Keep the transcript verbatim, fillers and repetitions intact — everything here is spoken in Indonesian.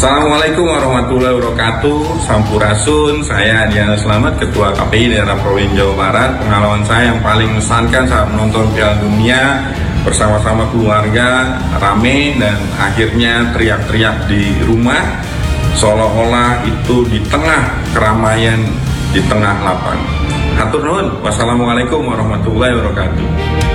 Assalamualaikum warahmatullahi wabarakatuh. Sampurasun, saya Diana Selamat, Ketua K P I Daerah Provinsi Jawa Barat. Pengalaman saya yang paling mengesankan saat menonton Piala Dunia bersama-sama keluarga, rame dan akhirnya teriak-teriak di rumah, seolah-olah itu di tengah keramaian, di tengah lapang. Hatur nuhun. Wassalamualaikum warahmatullahi wabarakatuh.